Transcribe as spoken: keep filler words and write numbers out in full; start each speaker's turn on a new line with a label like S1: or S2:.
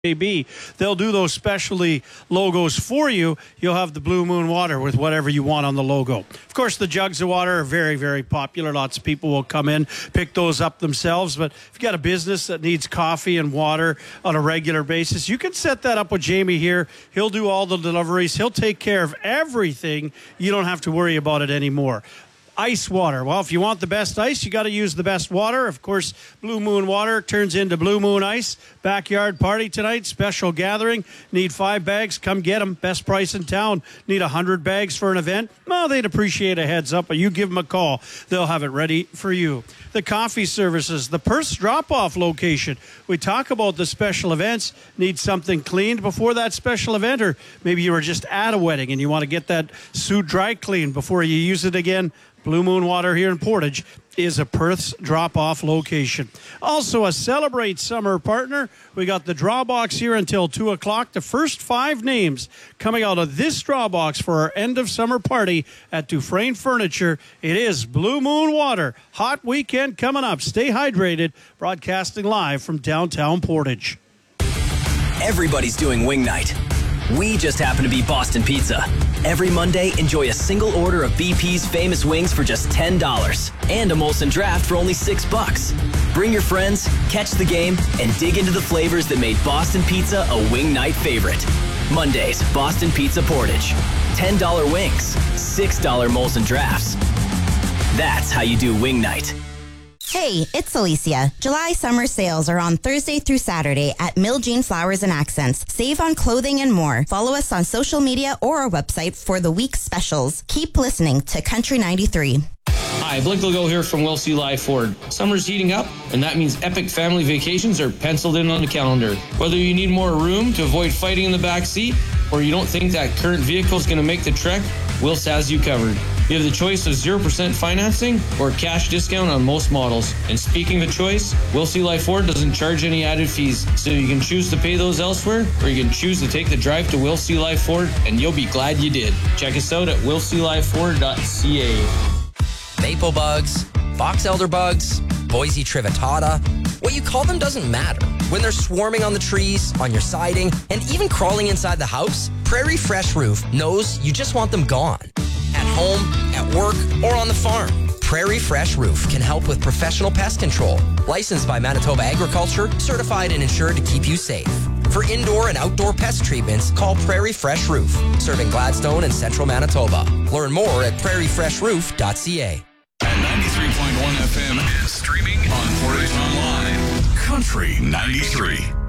S1: may be, they'll do those specialty logos for you. You'll have the Blue Moon water with whatever you want on the logo. Of course, the jugs of water are very, very popular. Lots of people will come in, pick those up themselves. But if you've got a business that needs coffee and water on a regular basis, you can set that up with Jamie here. He'll do all the deliveries. He'll take care of everything. You don't have to worry about it anymore. Ice water. Well, if you want the best ice, you got to use the best water. Of course, Blue Moon water turns into Blue Moon ice. Backyard party tonight, special gathering. Need five bags? Come get them. Best price in town. Need a hundred bags for an event? Well, they'd appreciate a heads up, but you give them a call. They'll have it ready for you. The coffee services, the Perth's drop-off location. We talk about the special events. Need something cleaned before that special event, or maybe you were just at a wedding and you want to get that suit dry cleaned before you use it again. Blue Moon Water here in Portage is a Perth's drop-off location. Also a Celebrate Summer partner. We got the draw box here until two o'clock. The first five names coming out of this draw box for our end of summer party at Dufresne Furniture. It is Blue Moon Water. Hot weekend coming up. Stay hydrated. Broadcasting live from downtown Portage.
S2: Everybody's doing wing night. We just happen to be Boston Pizza. Every Monday, enjoy a single order of B P's famous wings for just ten dollars and a Molson Draft for only six bucks. Bring your friends, catch the game, and dig into the flavors that made Boston Pizza a wing night favorite. Mondays, Boston Pizza Portage. ten dollars wings, six dollars Molson Drafts. That's how you do wing night.
S3: Hey, it's Alicia. July summer sales are on Thursday through Saturday at Mill Jean Flowers and Accents. Save on clothing and more. Follow us on social media or our website for the week's specials. Keep listening to Country ninety-three.
S4: Hi, Blake Legault here from Will C. Live Ford. Summer's heating up, and that means epic family vacations are penciled in on the calendar. Whether you need more room to avoid fighting in the back seat, or you don't think that current vehicle is going to make the trek, Wills has you covered. You have the choice of zero percent financing or cash discount on most models. And speaking of choice, Will C. Live Ford doesn't charge any added fees, so you can choose to pay those elsewhere, or you can choose to take the drive to Will C. Live Ford, and you'll be glad you did. Check us out at will c live ford dot c a.
S5: Maple bugs, box elder bugs, Boise trivatata. What you call them doesn't matter. When they're swarming on the trees, on your siding, and even crawling inside the house, Prairie Fresh Roof knows you just want them gone. At home, at work, or on the farm, Prairie Fresh Roof can help with professional pest control. Licensed by Manitoba Agriculture, certified and insured to keep you safe. For indoor and outdoor pest treatments, call Prairie Fresh Roof, serving Gladstone and central Manitoba. Learn more at prairie fresh roof dot c a.
S6: At ninety-three point one F M and streaming on Portage Online. Country ninety-three.